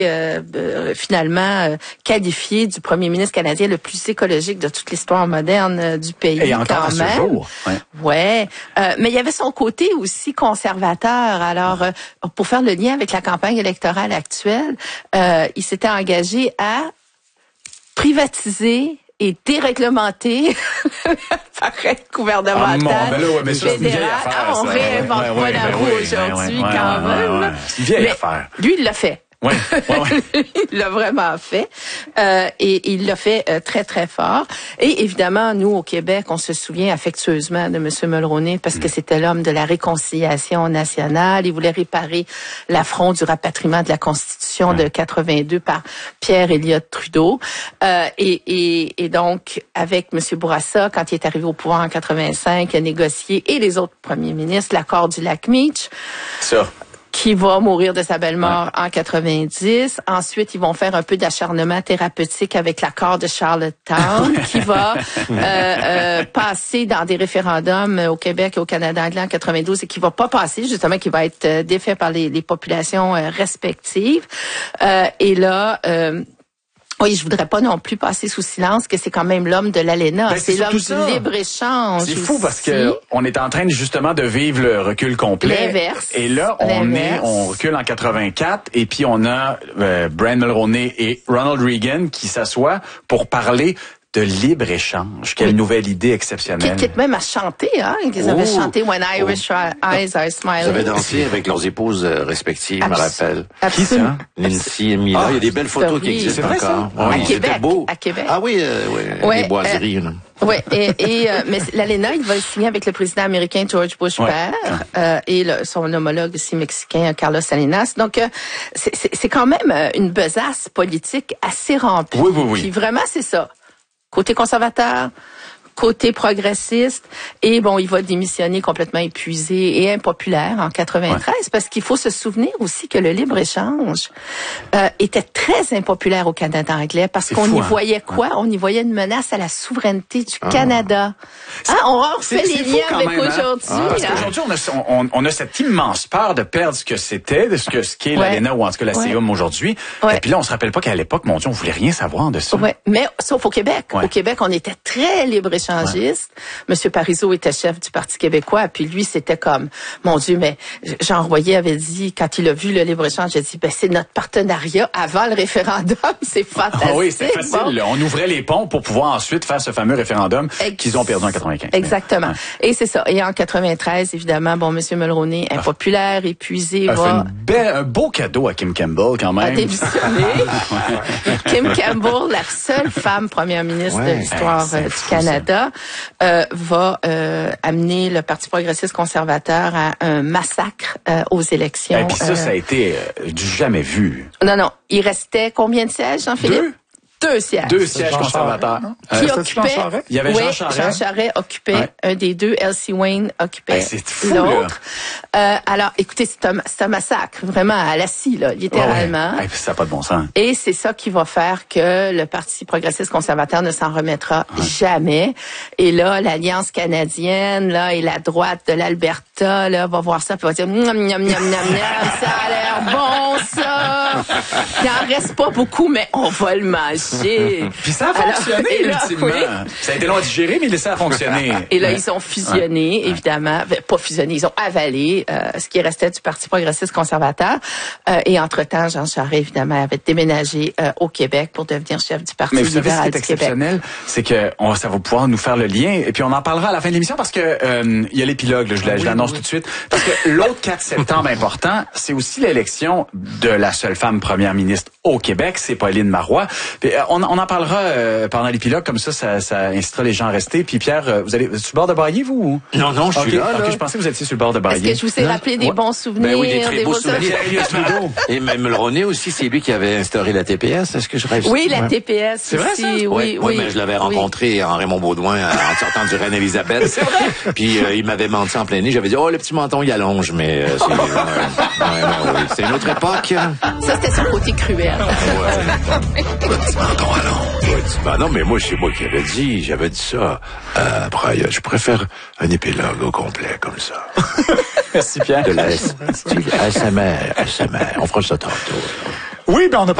finalement qualifié du premier ministre canadien le plus écologique de toute l'histoire moderne du pays. Et encore quand à même. ce jour. Ouais. Mais il y avait son côté aussi conservateur. Alors, pour faire le lien avec la campagne électorale actuelle, il s'était engagé à privatiser et déréglementer l'appareil gouvernemental fédéral. On réinvente pas la roue aujourd'hui quand même. C'est une vieille affaire. Lui, il l'a fait. Ouais. Il l'a vraiment fait et il l'a fait très, très fort. Et évidemment, nous, au Québec, on se souvient affectueusement de M. Mulroney parce que c'était l'homme de la réconciliation nationale. Il voulait réparer l'affront du rapatriement de la Constitution de 82 par Pierre Elliott Trudeau. Et donc, avec M. Bourassa, quand il est arrivé au pouvoir en 85, il a négocié, et les autres premiers ministres, l'accord du lac Meach. Ça. Qui va mourir de sa belle mort en 90. Ensuite, ils vont faire un peu d'acharnement thérapeutique avec l'accord de Charlottetown, qui va passer dans des référendums au Québec et au Canada anglais en 92 et qui va pas passer, justement, qui va être défait par les populations respectives. Et là... oui, je voudrais pas non plus passer sous silence que c'est quand même l'homme de l'ALENA. C'est l'homme du libre-échange. C'est fou parce que on est en train justement de vivre le recul complet. L'inverse. Et là, on recule en 84 et puis on a Brian Mulroney et Ronald Reagan qui s'assoient pour parler de libre-échange. Quelle nouvelle idée exceptionnelle. Qui est même à chanter, hein. Ils avaient chanté When Irish Eyes Are Smiling. Ils avaient dansé avec leurs épouses respectives, je me rappelle. Qui ça? Nancy et Mila. Il y a des belles photos qui existent encore. Oui, c'était beau. À Québec. Ah oui, les boiseries. Oui, mais l'ALENA, il va le signer avec le président américain George Bush père et son homologue aussi mexicain Carlos Salinas. Donc, c'est quand même une besace politique assez remplie. Oui. Puis vraiment, c'est ça. Côté conservateur, côté progressiste, et bon, il va démissionner complètement épuisé et impopulaire en 93, parce qu'il faut se souvenir aussi que le libre-échange était très impopulaire au Canada anglais, parce qu'on y voyait quoi? On y voyait une menace à la souveraineté du Canada. On refait les liens avec aujourd'hui. Parce qu'aujourd'hui, on a cette immense peur de perdre ce que c'était, de ce qu'est l'ALENA ou en tout cas la CIUM aujourd'hui. Et puis là, on se rappelle pas qu'à l'époque, mon Dieu, on voulait rien savoir de ça. Mais sauf au Québec. Au Québec, on était très libre-échangiste. Monsieur Parizeau était chef du Parti québécois, puis lui, c'était comme, mon Dieu, mais Jean Royer avait dit, quand il a vu le libre-échange, il a dit, c'est notre partenariat avant le référendum, c'est fantastique. Oui, c'est facile. Bon. On ouvrait les ponts pour pouvoir ensuite faire ce fameux référendum qu'ils ont perdu en 95. Exactement. Et c'est ça. Et en 93, évidemment, Monsieur Mulroney, impopulaire, épuisé, un beau cadeau à Kim Campbell, quand même. A démissionné. Kim Campbell, la seule femme première ministre de l'histoire du Canada, va amener le Parti progressiste conservateur à un massacre aux élections. Et puis ça a été du jamais vu. Non. Il restait combien de sièges, Jean-Philippe? 2 sièges. 2 sièges conservateurs. Qui occupait? Il y avait Jean Charest. Jean Charest occupait un des deux. Elsie Wayne occupait l'autre. Alors, écoutez, c'est un massacre, vraiment à la scie, là, littéralement. Ça n'a pas de bon sens. Et c'est ça qui va faire que le Parti progressiste conservateur ne s'en remettra jamais. Et là, l'Alliance canadienne, là, et la droite de l'Alberta, là, va voir ça, puis va dire, ça a l'air bon, ça. Il n'en reste pas beaucoup, mais on va le manger. Puis ça a fonctionné, ultimement. Ça a été long à digérer, mais ça a fonctionné. Et là, ils ont fusionné, évidemment. Pas fusionné, ils ont avalé ce qui restait du Parti progressiste conservateur. Et entre-temps, Jean Charest, évidemment, avait déménagé au Québec pour devenir chef du Parti libéral du Québec. Mais vous savez, ce qui est exceptionnel, c'est que ça va pouvoir nous faire le lien. Et puis, on en parlera à la fin de l'émission parce que il y a l'épilogue, là, je l'annonce tout de suite. Parce que l'autre 4 septembre important, c'est aussi l'élection de la seule femme première ministre au Québec, c'est Pauline Marois. Puis, on en parlera pendant l'épilogue, comme ça incitera les gens à rester. Puis Pierre, vous êtes sur le bord de brailler, vous? Non, je suis là. OK, je pensais que vous étiez sur le bord de brailler. Est-ce que je vous ai rappelé des bons souvenirs? Oui, des très beaux souvenirs. Et même Mulroney aussi, c'est lui qui avait instauré la TPS. Est-ce que je rêve? Oui, la TPS. C'est vrai, ça? Oui, mais je l'avais rencontré en Raymond Baudouin en sortant du Reine-Élisabeth. C'est vrai? Puis il m'avait menti en plein nez. J'avais dit, le petit menton, il allonge, mais c'est une autre époque. Ça, c'était son côté cruel. Le petit menton allonge. Non, mais moi, c'est moi qui avais dit. J'avais dit ça. Brian, je préfère un épilogue au complet, comme ça. Merci, Pierre. De la SMR. On fera ça tantôt. Oui, ben on a